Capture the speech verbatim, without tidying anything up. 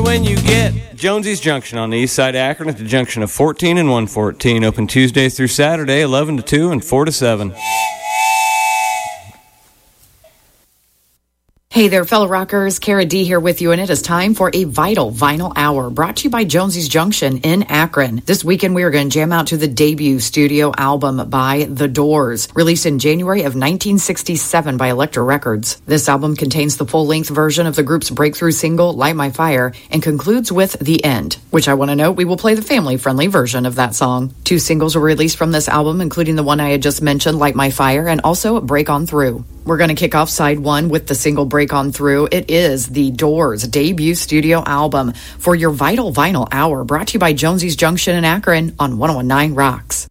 when you get Jonesy's Junction on the east side of Akron at the junction of fourteen and one fourteen. Open Tuesday through Saturday, eleven to two and four to seven. Hey there, fellow rockers. Kara D here with you, and it is time for a Vital Vinyl Hour brought to you by Jonesy's Junction in Akron. This weekend, we are going to jam out to the debut studio album by The Doors, released in January of nineteen sixty-seven by Elektra Records. This album contains the full-length version of the group's breakthrough single, Light My Fire, and concludes with The End, which I want to note we will play the family-friendly version of that song. Two singles were released from this album, including the one I had just mentioned, Light My Fire, and also Break On Through. We're going to kick off side one with the single Break On Through. It is The Doors' debut studio album for your Vital Vinyl Hour, brought to you by Jonesy's Junction in Akron on one oh one point nine Rocks.